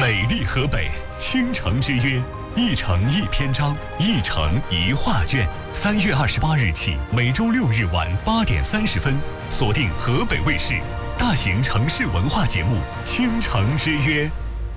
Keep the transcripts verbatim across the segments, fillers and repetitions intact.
美丽河北，倾城之约，一城一篇章，一城一画卷。三月二十八日起，每周六日晚八点三十分，锁定河北卫视大型城市文化节目《倾城之约》。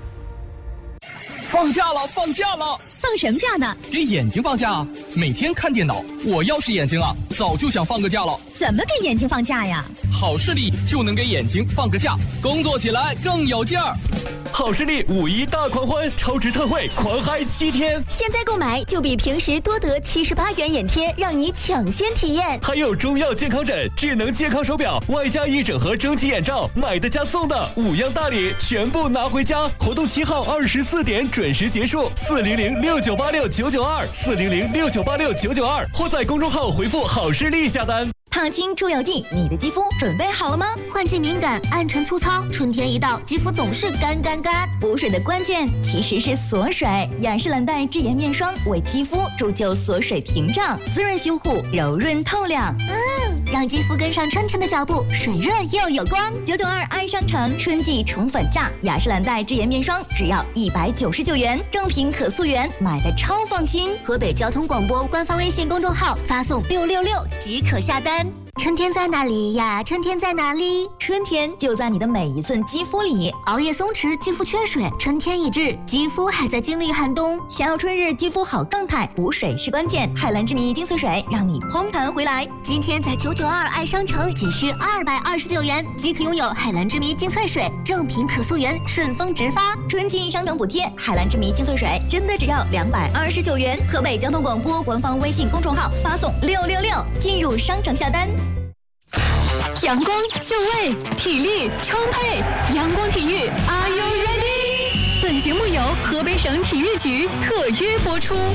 放假了，放假了！ 放什么假呢？ 给眼睛放假啊！每天看电脑，我要是眼睛啊，早就想放个假了。 怎么给眼睛放假呀？ 好视力就能给眼睛放个假，工作起来更有劲儿。 好视力五一大狂欢，超值特惠，狂嗨七天！ 现在购买就比平时多得七十八元眼贴，让你抢先体验。 还有中药健康枕、智能健康手表，外加一整盒蒸汽眼罩，买的加送的，五样大礼全部拿回家。活动七号二十四点准时结束，四零零六九八六九九二，四零零六九八六九九二，或在公众号回复好视力下单。 烫青出油剂，你的肌肤准备好了吗？ 换季敏感、暗沉粗糙，春天一到，肌肤总是干干干。 补水的关键其实是锁水，雅诗兰黛智颜面霜为肌肤铸就锁水屏障，滋润修护，柔润透亮。 嗯，让肌肤跟上春天的脚步，水润又有光。 九九二爱商城春季宠粉价，雅诗兰黛智颜面霜只要一百九十九元，正品可溯源，买的超放心。 河北交通广播官方微信公众号发送六六六即可下单。春天在哪里呀？春天在哪里？ 春天就在你的每一寸肌肤里。 熬夜松弛，肌肤缺水，春天已至，肌肤还在经历寒冬。 想要春日肌肤好状态，补水是关键。海蓝之谜精粹水让你嘭弹回来。 今天在九九二爱商城仅需二百二十九元即可拥有海蓝之谜精粹水，正品可溯源，顺丰直发。 春季商城补贴，海蓝之谜精粹水真的只要两百二十九元。河北交通广播官方微信公众号发送六六六进入商城下单。阳光就位，体力充沛，阳光体育 ，Are you ready？ 本节目由河北省体育局特约播出。